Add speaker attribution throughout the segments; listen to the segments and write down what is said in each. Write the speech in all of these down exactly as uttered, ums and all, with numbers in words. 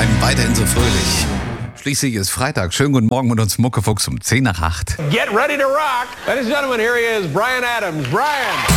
Speaker 1: bleiben weiterhin so fröhlich. Schließlich ist Freitag. Schönen guten Morgen mit uns Muckefuchs um zehn nach acht.
Speaker 2: Get ready to rock. Ladies and gentlemen, here he is, Bryan Adams. Bryan.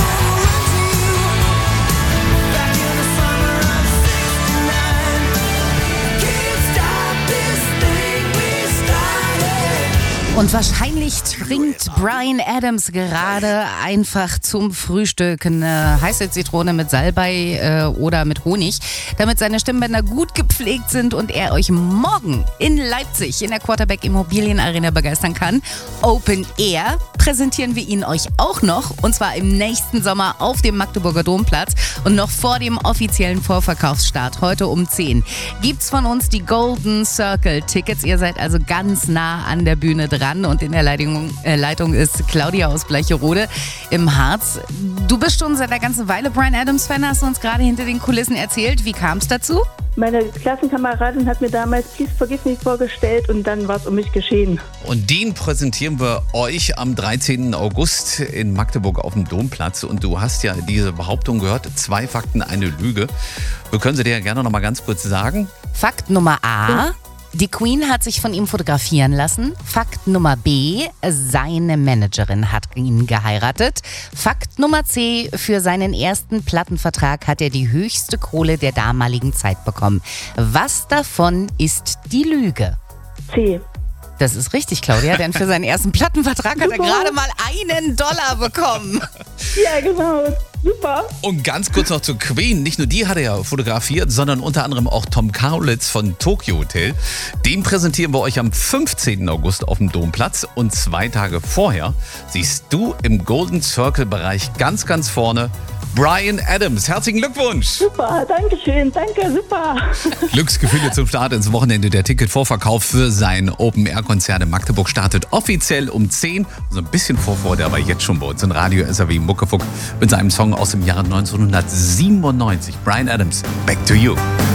Speaker 3: Und wahrscheinlich trinkt Bryan Adams gerade einfach zum Frühstück eine heiße Zitrone mit Salbei äh, oder mit Honig, damit seine Stimmbänder gut gepflegt sind und er euch morgen in Leipzig in der Quarterback Immobilien Arena begeistern kann. Open Air präsentieren wir ihn euch auch noch, und zwar im nächsten Sommer auf dem Magdeburger Domplatz und noch vor dem offiziellen Vorverkaufsstart heute um zehn. Gibt's von uns die Golden Circle Tickets. Ihr seid also ganz nah an der Bühne dran. Und in der Leitung, äh, Leitung ist Claudia aus Bleicherode im Harz. Du bist schon seit einer ganzen Weile Bryan Adams-Fan, hast du uns gerade hinter den Kulissen erzählt. Wie kam es dazu?
Speaker 4: Meine Klassenkameradin hat mir damals Please Forgive Me vorgestellt und dann war es um mich geschehen.
Speaker 1: Und den präsentieren wir euch am dreizehnten August in Magdeburg auf dem Domplatz. Und du hast ja diese Behauptung gehört, zwei Fakten, eine Lüge. Wir können sie dir ja gerne noch mal ganz kurz sagen.
Speaker 3: Fakt Nummer A. Die Queen hat sich von ihm fotografieren lassen. Fakt Nummer B, seine Managerin hat ihn geheiratet. Fakt Nummer C, für seinen ersten Plattenvertrag hat er die höchste Kohle der damaligen Zeit bekommen. Was davon ist die Lüge?
Speaker 4: C.
Speaker 3: Das ist richtig, Claudia, denn für seinen ersten Plattenvertrag hat er gerade mal einen Dollar bekommen.
Speaker 4: Ja, genau. Super.
Speaker 1: Und ganz kurz noch zur Queen. Nicht nur die hat er ja fotografiert, sondern unter anderem auch Tom Kaulitz von Tokyo Hotel. Den präsentieren wir euch am fünfzehnten August auf dem Domplatz. Und zwei Tage vorher siehst du im Golden Circle Bereich ganz, ganz vorne Bryan Adams. Herzlichen Glückwunsch.
Speaker 4: Super, danke schön, danke, super.
Speaker 1: Glücksgefühle zum Start ins Wochenende. Der Ticketvorverkauf für sein Open-Air-Konzert in Magdeburg startet offiziell um zehn. So ein bisschen Vorfreude, aber jetzt schon bei uns in Radio S R W Muckefuck mit seinem Song aus dem Jahre neunzehnhundertsiebenundneunzig. Bryan Adams, Back to You.